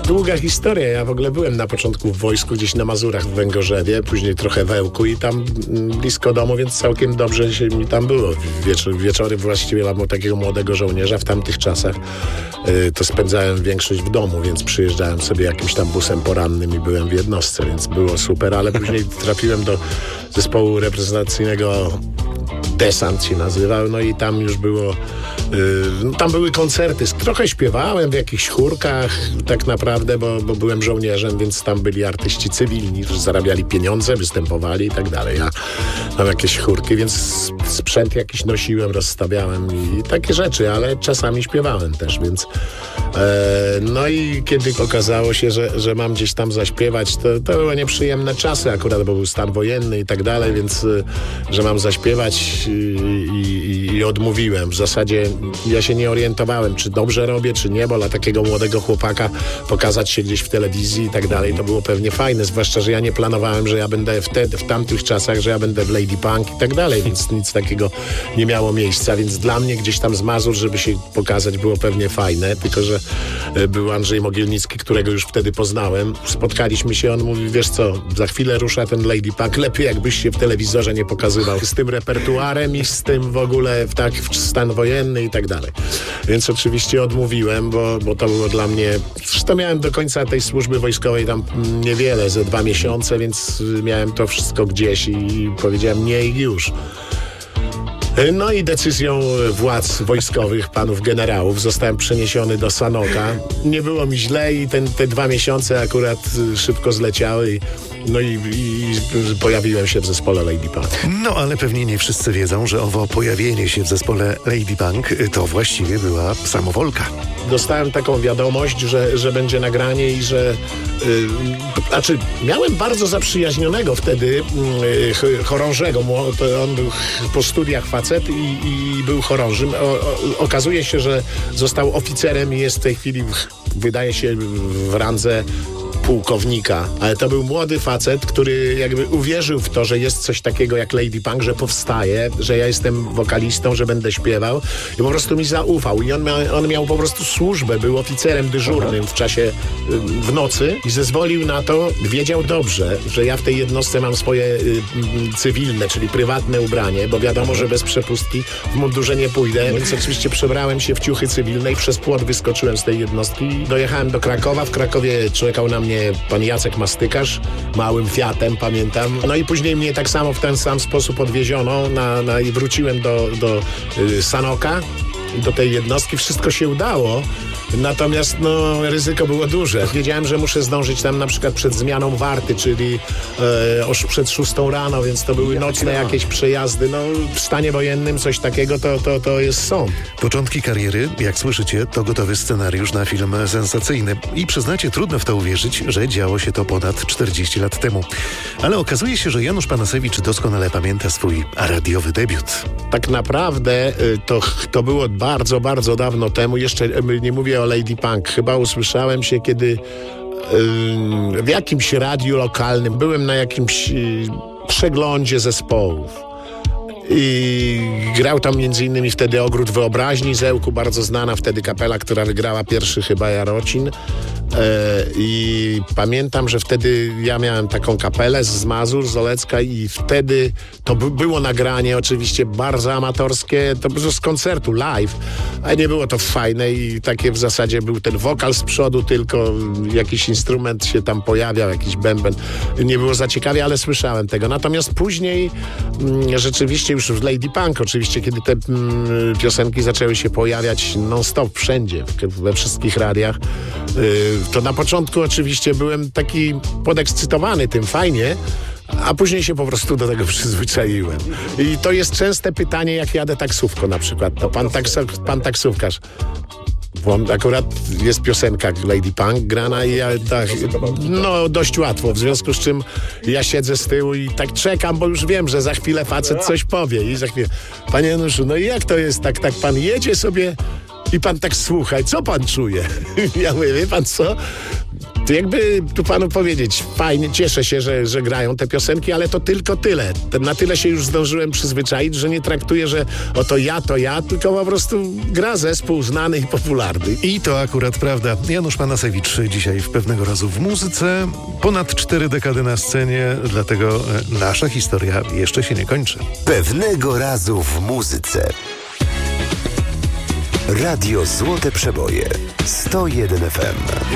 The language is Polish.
długa historia. Ja w ogóle byłem na początku w wojsku gdzieś na Mazurach w Węgorzewie, później trochę w Ełku i tam blisko domu, więc całkiem dobrze się mi tam było. Wieczory właściwie dla takiego młodego żołnierza w tamtych czasach to spędzałem większość w domu, więc przyjeżdżałem sobie jakimś tam busem porannym i byłem w jednostce, więc było super, ale później trafiłem do zespołu reprezentacyjnego Desant się nazywał, no i tam już było tam były koncerty, trochę śpiewałem w jakichś chórkach tak naprawdę, bo byłem żołnierzem, więc tam byli artyści cywilni, którzy zarabiali pieniądze, występowali i tak dalej. Ja mam jakieś chórki, więc sprzęt jakiś nosiłem, rozstawiałem i takie rzeczy, ale czasami śpiewałem też, więc no i kiedy okazało się, że mam gdzieś tam zaśpiewać, to były nieprzyjemne czasy akurat, bo był stan wojenny i tak dalej, więc że mam zaśpiewać i odmówiłem. W zasadzie ja się nie orientowałem, czy dobrze robię, czy nie, bo dla takiego młodego chłopaka pokazać się gdzieś w telewizji i tak dalej, to było pewnie fajne, zwłaszcza, że ja nie planowałem, że ja będę w tamtych czasach, że ja będę w Lady Punk i tak dalej, więc nic takiego nie miało miejsca, więc dla mnie gdzieś tam z Mazur, żeby się pokazać, było pewnie fajne, tylko że był Andrzej Mogielnicki, którego już wtedy poznałem. Spotkaliśmy się, on mówi, wiesz co, za chwilę rusza ten Lady Punk, lepiej jakbyś się w telewizorze nie pokazywał z tym repertuarem i z tym w ogóle w stan wojenny i tak dalej. Więc oczywiście odmówiłem, bo to było dla mnie... Zresztą miałem do końca tej służby wojskowej tam niewiele, ze 2 miesiące, więc miałem to wszystko gdzieś i powiedziałem nie i już. No i decyzją władz wojskowych, panów generałów, zostałem przeniesiony do Sanoka. Nie było mi źle i te 2 miesiące akurat szybko zleciały i pojawiłem się w zespole Lady Punk. No ale pewnie nie wszyscy wiedzą, że owo pojawienie się w zespole Lady Punk to właściwie była samowolka. Dostałem taką wiadomość, że będzie nagranie i że... miałem bardzo zaprzyjaźnionego wtedy chorążego. On był po studiach facet i był chorążym. Okazuje się, że został oficerem i jest w tej chwili, wydaje się, w randze pułkownika, ale to był młody facet, który jakby uwierzył w to, że jest coś takiego jak Lady Punk, że powstaje, że ja jestem wokalistą, że będę śpiewał i po prostu mi zaufał i on miał po prostu służbę, był oficerem dyżurnym w nocy i zezwolił na to, wiedział dobrze, że ja w tej jednostce mam swoje cywilne, czyli prywatne ubranie, bo wiadomo, że bez przepustki w mundurze nie pójdę, więc oczywiście przebrałem się w ciuchy cywilne i przez płot wyskoczyłem z tej jednostki i dojechałem do Krakowa. W Krakowie czekał na mnie pan Jacek Mastykarz, małym Fiatem, pamiętam. No i później mnie tak samo w ten sam sposób odwieziono i wróciłem do Sanoka, do tej jednostki. Wszystko się udało, natomiast ryzyko było duże. Wiedziałem, że muszę zdążyć tam na przykład przed zmianą warty, czyli przed 6 rano, więc to były nocne jakieś przejazdy. W stanie wojennym coś takiego to jest sąd. Początki kariery, jak słyszycie, to gotowy scenariusz na film sensacyjny. I przyznacie, trudno w to uwierzyć, że działo się to ponad 40 lat temu. Ale okazuje się, że Janusz Panasewicz doskonale pamięta swój radiowy debiut. Tak naprawdę to było bardzo, bardzo dawno temu. Jeszcze nie mówię o Lady Punk. Chyba usłyszałem się, kiedy w jakimś radiu lokalnym byłem na jakimś przeglądzie zespołów. I grał tam m.in. wtedy Ogród Wyobraźni z Ełku, bardzo znana wtedy kapela, która wygrała pierwszy chyba Jarocin. I pamiętam, że wtedy ja miałem taką kapelę z Mazur, z Olecka i wtedy to było nagranie oczywiście bardzo amatorskie, to było z koncertu live, ale nie było to fajne i takie w zasadzie był ten wokal z przodu, tylko jakiś instrument się tam pojawiał, jakiś bęben. Nie było za ciekawie, ale słyszałem tego. Natomiast później rzeczywiście już w Lady Punk oczywiście, kiedy te piosenki zaczęły się pojawiać non-stop wszędzie, we wszystkich radiach, to na początku oczywiście byłem taki podekscytowany tym, fajnie, a później się po prostu do tego przyzwyczaiłem. I to jest częste pytanie, jak jadę taksówką na przykład. To pan taksówkarz. Bo akurat jest piosenka Lady Punk grana i ja tak, dość łatwo, w związku z czym ja siedzę z tyłu i tak czekam, bo już wiem, że za chwilę facet coś powie i za chwilę, panie Januszu, i jak to jest, tak pan jedzie sobie i pan tak słuchaj, co pan czuje? Ja mówię, wie pan co? To jakby tu panu powiedzieć, fajnie, cieszę się, że grają te piosenki, ale to tylko tyle. Na tyle się już zdążyłem przyzwyczaić, że nie traktuję, że oto ja, tylko po prostu gra zespół znany i popularny. I to akurat prawda. Janusz Panasewicz dzisiaj w Pewnego razu w muzyce. Ponad 4 dekady na scenie, dlatego nasza historia jeszcze się nie kończy. Pewnego razu w muzyce. Radio Złote Przeboje 101 FM.